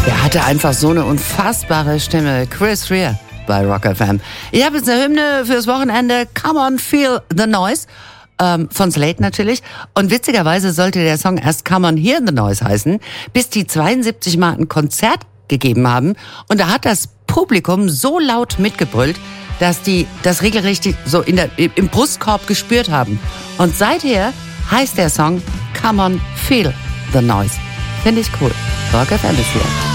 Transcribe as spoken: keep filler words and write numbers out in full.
Er hatte einfach so eine unfassbare Stimme. Chris Rea bei Rock F M. Ich habe jetzt eine Hymne fürs Wochenende. Come on, feel the noise. Ähm, von Slate natürlich. Und witzigerweise sollte der Song erst Come on, hear the noise heißen, bis die zweiundsiebzig Mal ein Konzert gegeben haben. Und da hat das Publikum so laut mitgebrüllt, dass die das regelrecht so in der, im Brustkorb gespürt haben. Und seither heißt der Song Come on, feel the noise. Finde ich cool. Rock F M ist hier.